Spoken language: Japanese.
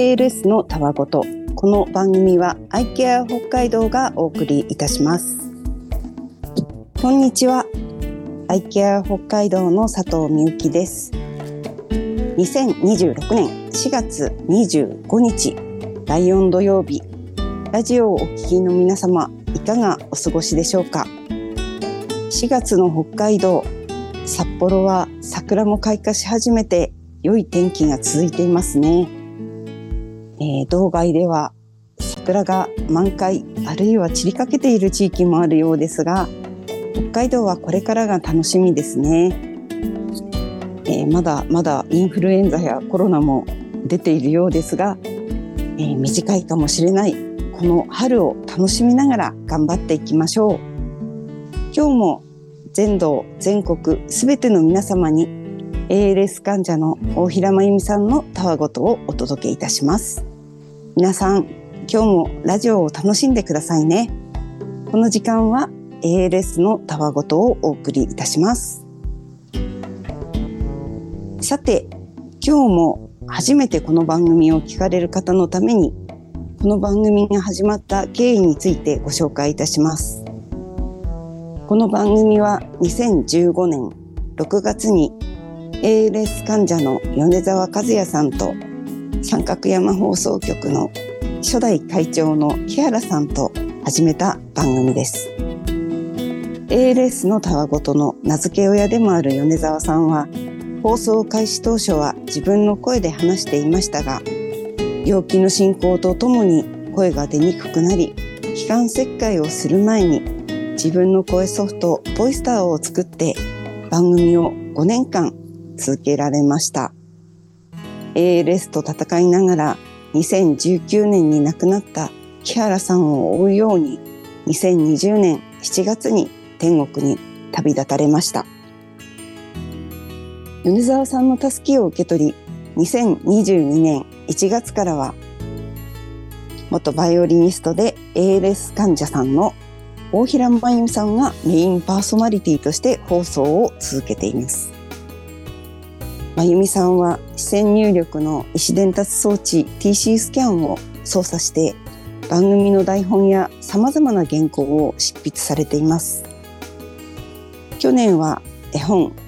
ALS のたわごと。この番組はアイケア北海道がお送りいたします。こんにちは。アイケア北海道の佐藤美幸です。2026年4月25日第4土曜日、ラジオをお聞きの皆様、いかがお過ごしでしょうか。4月の北海道、札幌は桜も開花し始めて良い天気が続いていますね。道外では桜が満開、あるいは散りかけている地域もあるようですが、北海道はこれからが楽しみですね。まだまだインフルエンザやコロナも出ているようですが、短いかもしれないこの春を楽しみながら頑張っていきましょう。今日も全道全国すべての皆様に ALS 患者の大平真由美さんのたわごとをお届けいたします。皆さん、今日もラジオを楽しんでくださいね。この時間は ALS のたわごとをお送りいたします。さて、今日も初めてこの番組を聞かれる方のために、この番組が始まった経緯についてご紹介いたします。この番組は2015年6月に ALS 患者の米沢和也さんと三角山放送局の初代会長の木原さんと始めた番組です。ALS のたわごとの名付け親でもある米沢さんは、放送開始当初は自分の声で話していましたが、病気の進行とともに声が出にくくなり、気管切開をする前に自分の声ソフトボイスターを作って番組を5年間続けられました。ALS と戦いながら2019年に亡くなった木原さんを追うように、2020年7月に天国に旅立たれました。米沢さんの助けを受け取り、2022年1月からは元バイオリニストで ALS 患者さんの大平真由美さんがメインパーソナリティとして放送を続けています。真由美さんは視線入力の意思伝達装置 TC スキャンを操作して番組の台本や様々な原稿を執筆されています。去年は絵本